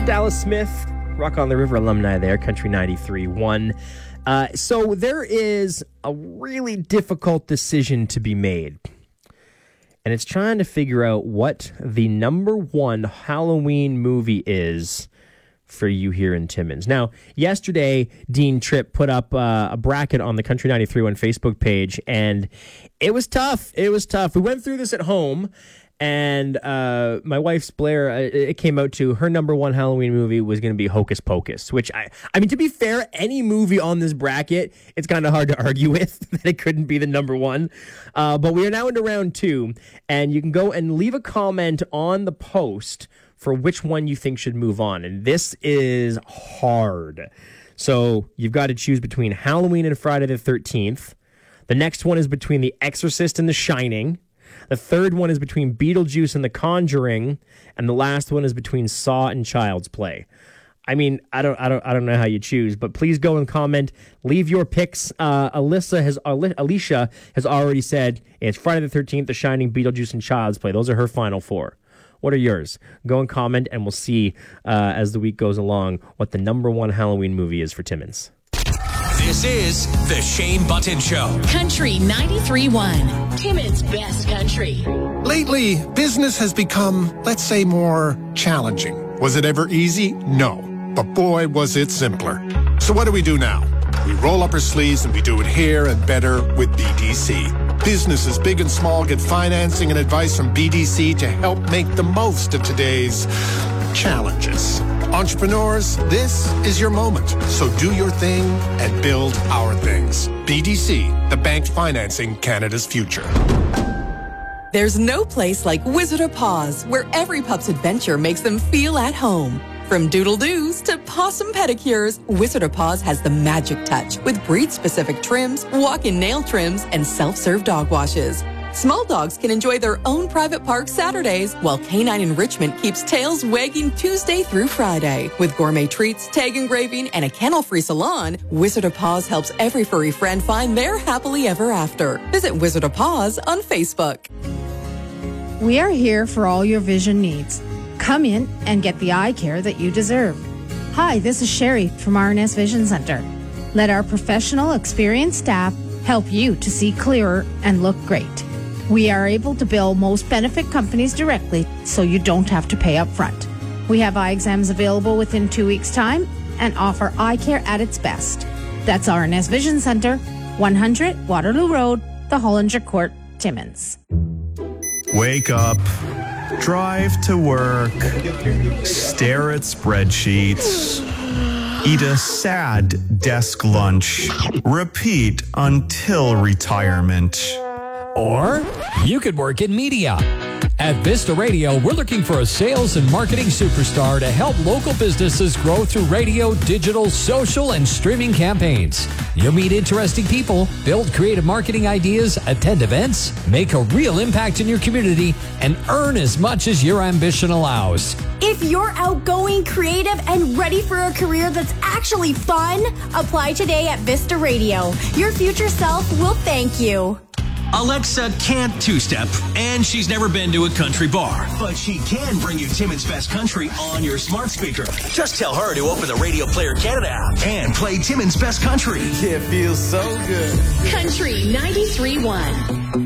Dallas Smith, Rock on the River alumni there, Country 93.1. So there is a really difficult decision to be made. And it's trying to figure out what the number one Halloween movie is for you here in Timmins. Now, yesterday, Dean Tripp put up a bracket on the Country 93.1 Facebook page, and it was tough. It was tough. We went through this at home, and my wife's Blair, it came out to her number one Halloween movie was going to be Hocus Pocus, which, I mean, to be fair, any movie on this bracket, it's kind of hard to argue with that it couldn't be the number one. But we are now into round two, and you can go and leave a comment on the post for which one you think should move on. And this is hard. So you've got to choose between Halloween and Friday the 13th. The next one is between The Exorcist and The Shining. The third one is between Beetlejuice and The Conjuring, and the last one is between Saw and Child's Play. I mean, I don't know how you choose, but please go and comment. Leave your picks. Alicia has already said it's Friday the 13th, The Shining, Beetlejuice, and Child's Play. Those are her final four. What are yours? Go and comment, and we'll see as the week goes along what the number one Halloween movie is for Timmins. This is The Shane Button Show. Country 93.1. Timmins' best country. Lately, business has become, let's say, more challenging. Was it ever easy? No. But boy, was it simpler. So what do we do now? We roll up our sleeves and we do it here and better with BDC. Businesses big and small get financing and advice from BDC to help make the most of today's challenges. Entrepreneurs, this is your moment. So do your thing and build our things. BDC, the bank financing Canada's future. There's no place like Wizard of Paws, where every pup's adventure makes them feel at home. From doodle-doos to possum pedicures, Wizard of Paws has the magic touch with breed-specific trims, walk-in nail trims, and self-serve dog washes. Small dogs can enjoy their own private park Saturdays, while Canine Enrichment keeps tails wagging Tuesday through Friday. With gourmet treats, tag engraving, and a kennel-free salon, Wizard of Paws helps every furry friend find their happily ever after. Visit Wizard of Paws on Facebook. We are here for all your vision needs. Come in and get the eye care that you deserve. Hi, this is Sherry from RNS Vision Center. Let our professional, experienced staff help you to see clearer and look great. We are able to bill most benefit companies directly, so you don't have to pay up front. We have eye exams available within 2 weeks' time and offer eye care at its best. That's RNS Vision Center, 100 Waterloo Road, the Hollinger Court, Timmins. Wake up, drive to work, stare at spreadsheets, eat a sad desk lunch, repeat until retirement. Or you could work in media. At Vista Radio, we're looking for a sales and marketing superstar to help local businesses grow through radio, digital, social, and streaming campaigns. You'll meet interesting people, build creative marketing ideas, attend events, make a real impact in your community, and earn as much as your ambition allows. If you're outgoing, creative, and ready for a career that's actually fun, apply today at Vista Radio. Your future self will thank you. Alexa can't two-step, and she's never been to a country bar. But she can bring you Timmins' Best Country on your smart speaker. Just tell her to open the Radio Player Canada app and play Timmins' Best Country. It feels so good. Country 93.1.